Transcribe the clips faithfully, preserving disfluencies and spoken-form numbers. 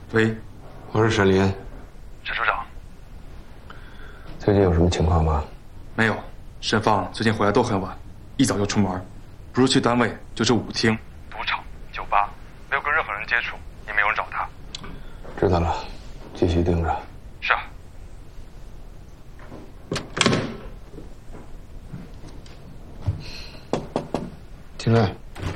喂， 我是沈林。 沈处长， 最近有什么情况吗？ 没有，沈放最近回来都很晚，一早就出门，不是去单位就是舞厅、赌场、酒吧，没有跟任何人接触，也没有人找他。 知道了，继续盯着。 是啊。 进来。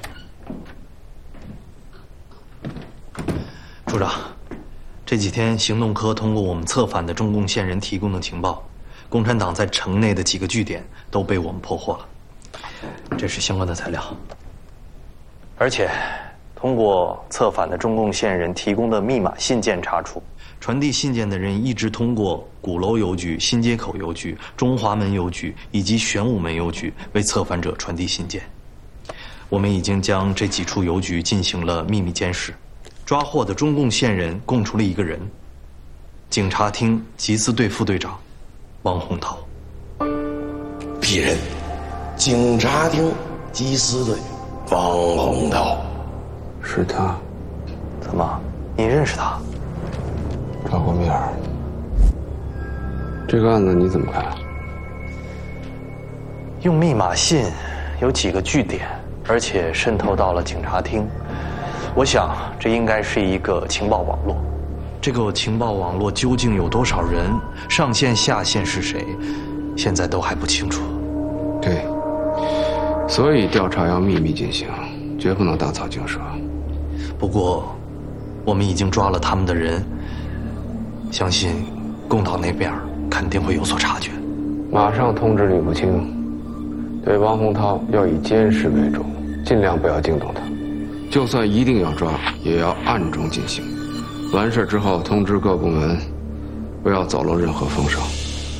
处长，这几天行动科通过我们策反的中共线人提供的情报，共产党在城内的几个据点都被我们破获了。这是相关的材料。而且，通过策反的中共线人提供的密码信件查出，传递信件的人一直通过鼓楼邮局、新街口邮局、中华门邮局以及玄武门邮局为策反者传递信件。我们已经将这几处邮局进行了秘密监视。抓获的中共线人供出了一个人，警察厅缉私队副队长王洪涛。 鄙人，警察厅缉私队王洪涛。 是他。 怎么，你认识他？ 照过面儿。这个案子你怎么看？ 用密码信有几个据点，而且渗透到了警察厅。我想，这应该是一个情报网络。这个情报网络究竟有多少人，上线下线是谁，现在都还不清楚。 对，所以调查要秘密进行，绝不能打草惊蛇。 不过，我们已经抓了他们的人，相信共党那边肯定会有所察觉。 马上通知吕步清，对王洪涛要以监视为主，尽量不要惊动他。就算一定要抓，也要暗中进行。完事之后，通知各部门，不要走漏任何风声。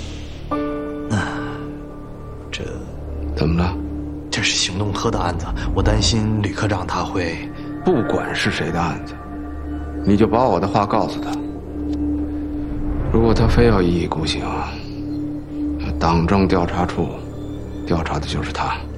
这怎么了？ 这是行动科的案子，我担心吕科长他会…… 不管是谁的案子，你就把我的话告诉他。如果他非要一意孤行，党政调查处调查的就是他。